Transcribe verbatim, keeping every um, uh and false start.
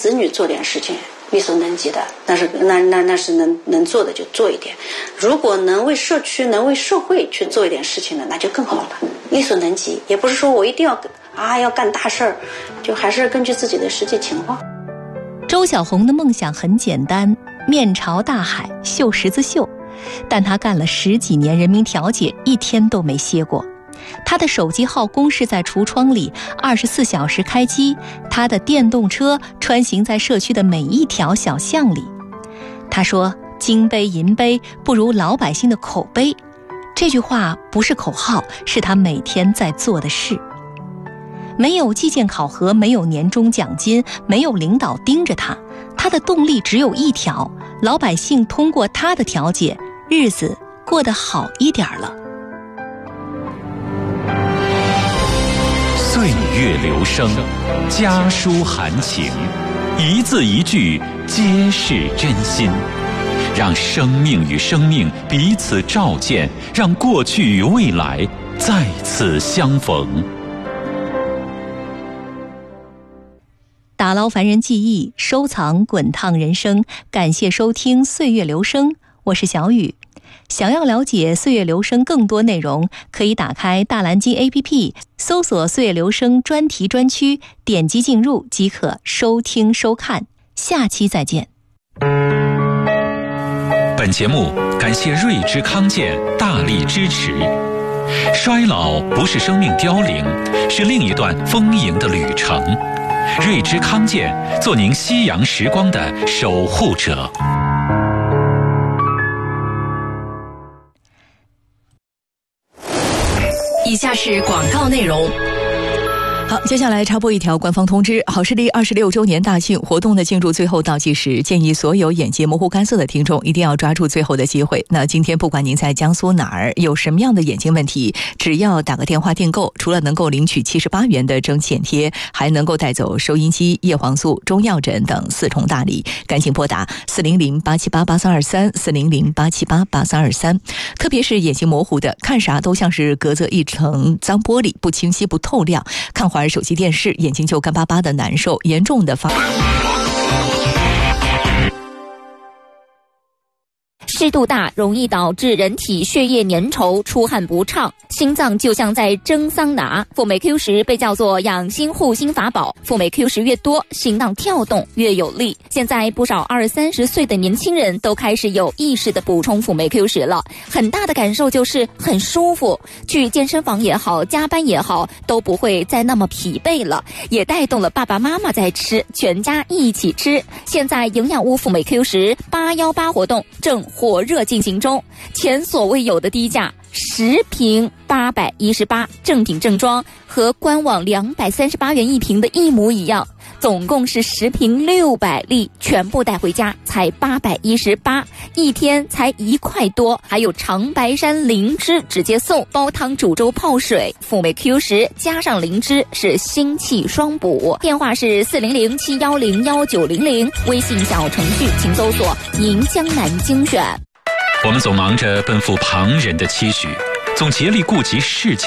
子女做点事情，力所能及的，那是那那那是能能做的就做一点。如果能为社区、能为社会去做一点事情的，那就更好了。力所能及，也不是说我一定要啊要干大事儿，就还是根据自己的实际情况。 周小红的梦想很简单，面朝大海，绣十字绣，但她干了十几年人民调解，一天都没歇过。他的手机号公示在橱窗里，二十四小时开机。他的电动车穿行在社区的每一条小巷里。他说：“金杯银杯不如老百姓的口碑。”这句话不是口号，是他每天在做的事。没有绩建考核，没有年终奖金，没有领导盯着他，他的动力只有一条：老百姓通过他的调解，日子过得好一点了。 岁月流声，家书含情，一字一句皆是真心。让生命与生命彼此照见，让过去与未来再次相逢。 打捞凡人记忆，收藏滚烫人生。感谢收听《岁月流声》，我是小雨。想要了解《岁月流声》更多内容，可以打开大蓝鲸 A P P， 搜索《岁月流声》专题专区，点击进入即可收听收看。下期再见。 本节目感谢瑞芝康健大力支持。衰老不是生命凋零，是另一段丰盈的旅程。瑞芝康健，做您夕阳时光的守护者。 以下是广告内容。 好，接下来插播一条官方通知。好视力二十六周年大庆活动的进入最后倒计时，建议所有眼睛模糊干涩的听众一定要抓住最后的机会。那今天不管您在江苏哪儿，有什么样的眼睛问题，只要打个电话订购，除了能够领取七十八元的蒸汽眼贴，还能够带走收音机、叶黄素、中药枕等四重大礼。赶紧拨打四零零八七八八三二三 四零零八七八八三二三。特别是眼睛模糊的，看啥都像是隔着一层脏玻璃，不清晰不透亮，看会儿手机电视，眼睛就干巴巴的难受，严重的发湿度大容易导致人体血液粘稠，出汗不畅，心脏就像在蒸桑拿。富美 Q 十被叫做养心护心法宝，富美 Q 十越多，心脏跳动越有力。现在不少二三十岁的年轻人都开始有意识的补充富美 Q 十了，很大的感受就是很舒服，去健身房也好，加班也好，都不会再那么疲惫了，也带动了爸爸妈妈在吃，全家一起吃。现在营养屋富美 Q 十八一八活动正火热进行中，前所未有的低价，十瓶八百一十八，正品正装，和官网两百三十八元一瓶的一模一样，总共是十瓶六百粒，全部带回家才八百一十八，一天才一块多。还有长白山灵芝直接送，煲汤煮粥泡水，富美 Q 十加上灵芝是心气双补。电话是四零零七幺零幺九零零，微信小程序请搜索您江南精选。 我们总忙着奔赴旁人的期许，总竭力顾及世界